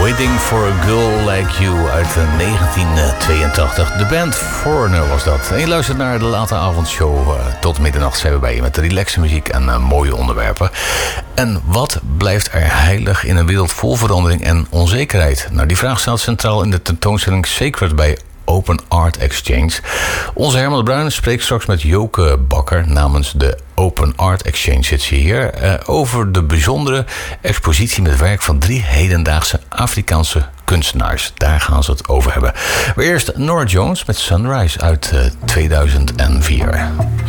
Waiting for a Girl Like You uit 1982. De band Foreigner was dat. En je luistert naar de late avondshow. Tot middernacht zijn we bij je met relaxe muziek en mooie onderwerpen. En wat blijft er heilig in een wereld vol verandering en onzekerheid? Nou, die vraag staat centraal in de tentoonstelling Sacred bij Open Art Exchange. Onze Herman de Bruin spreekt straks met Joke Bakker namens de Open Art Exchange zit ze hier over de bijzondere expositie met werk van 3 hedendaagse Afrikaanse kunstenaars. Daar gaan ze het over hebben. Maar eerst Norah Jones met Sunrise uit 2004.